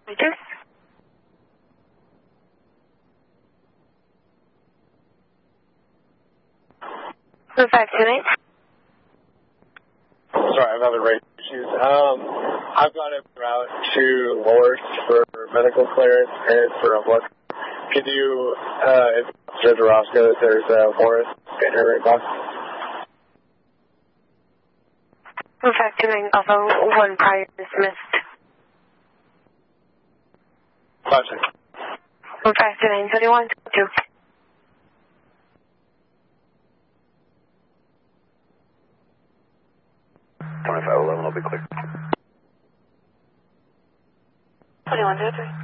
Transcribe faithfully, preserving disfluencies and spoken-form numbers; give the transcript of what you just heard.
Yes. five two eight. Sorry, I'm having rate issues. Um, I've got a route to Lourdes for medical clearance and for a blood. Could you, uh, if Judge Roscoe, that there's a warrant in her inbox? five two nine, also one prior dismissed. Gotcha. five two nine, thirty-one, two. twenty-five eleven will be clear. twenty-one, two, three.